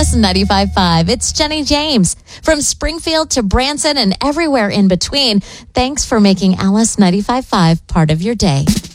Alice 95.5. It's Jenny James. From Springfield to Branson and everywhere in between, thanks for making Alice 95.5 part of your day.